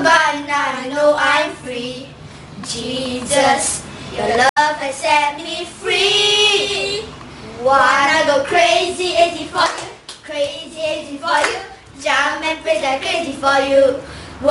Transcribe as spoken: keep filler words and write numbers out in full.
but now I know I'm free. Jesus, your love has set me free. Wanna go crazy, crazy for you, crazy, crazy for you. Jump and praise like crazy for you.